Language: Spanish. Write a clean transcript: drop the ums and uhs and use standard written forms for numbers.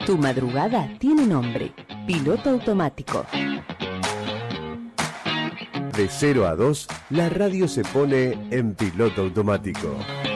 Tu madrugada tiene nombre. Piloto automático. De 0 a 2, la radio se pone en piloto automático.